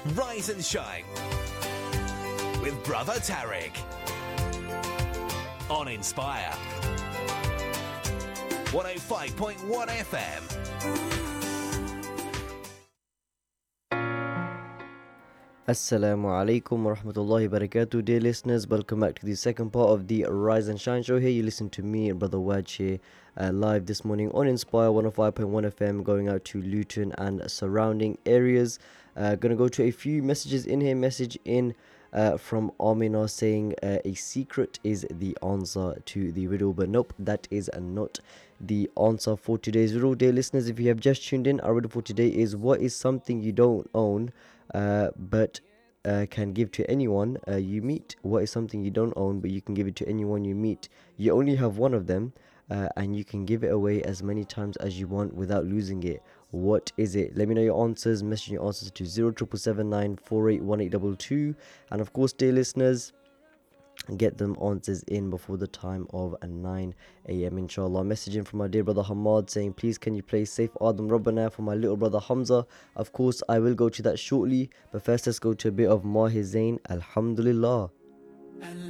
Rise and Shine with Brother Tariq on Inspire 105.1 FM. Assalamu alaikum wa rahmatullahi wa barakatuh. Dear listeners, welcome back to the second part of the Rise and Shine show. Here you listen to me, Brother Waj here, live this morning on Inspire 105.1 FM, going out to Luton and surrounding areas. Gonna go to a few messages in here. Message in from Amina saying a secret is the answer to the riddle, but nope, that is not the answer for today's riddle. Dear listeners, if you have just tuned in, our riddle for today is: what is something you don't own but can give to anyone you meet? What is something you don't own but you can give it to anyone you meet? You only have one of them, and you can give it away as many times as you want without losing it. What is it? Let me know your answers. Message your answers to 07779481822. And of course, dear listeners, get them answers in before the time of 9 a.m. inshallah. Messaging from my dear brother Hamad saying, please can you play Saif Adam Rabbana for my little brother Hamza? Of course, I will go to that shortly, but first let's go to a bit of Mahir Zain. Alhamdulillah.